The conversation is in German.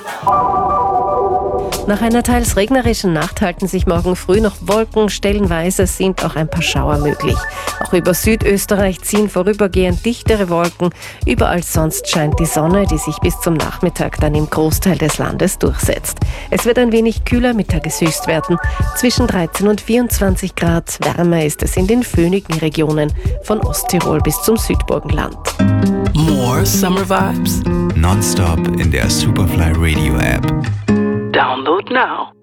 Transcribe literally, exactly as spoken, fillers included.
Nach einer teils regnerischen Nacht halten sich morgen früh noch Wolken, stellenweise sind auch ein paar Schauer möglich. Auch über Südösterreich ziehen vorübergehend dichtere Wolken. Überall sonst scheint die Sonne, die sich bis zum Nachmittag dann im Großteil des Landes durchsetzt. Es wird ein wenig kühler mit Tageshöchstwerten. Zwischen dreizehn und vierundzwanzig Grad. Wärmer ist es in den föhnigen Regionen von Osttirol bis zum Südburgenland. More summer vibes? Nonstop in der Superfly Radio App. Download now.